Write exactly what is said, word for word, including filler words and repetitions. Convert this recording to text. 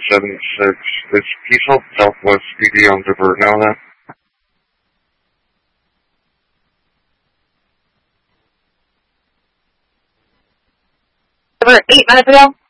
seven six. Is Peacehold Southwest P D on divert now then? Divert eight minutes ago.